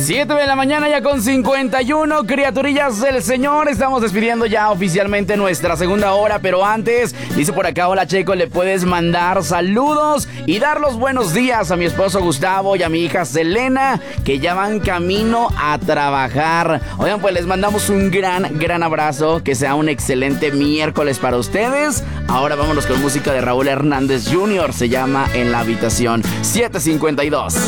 7 de la mañana ya con 51, criaturillas del Señor. Estamos despidiendo ya oficialmente nuestra segunda hora, pero antes, dice por acá, hola Checo, le puedes mandar saludos y dar los buenos días a mi esposo Gustavo y a mi hija Selena, que ya van camino a trabajar. Oigan, pues les mandamos un gran abrazo, que sea un excelente miércoles para ustedes. Ahora vámonos con música de Raúl Hernández Jr., se llama En la Habitación. 7:52.